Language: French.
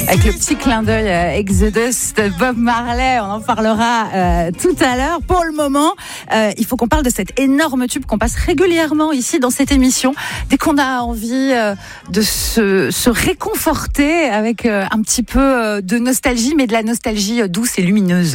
Avec le petit clin d'œil Exodus de Bob Marley, on en parlera tout à l'heure. Pour le moment, il faut qu'on parle de cet énorme tube qu'on passe régulièrement ici dans cette émission. Dès qu'on a envie de se réconforter avec un petit peu de nostalgie, mais de la nostalgie douce et lumineuse.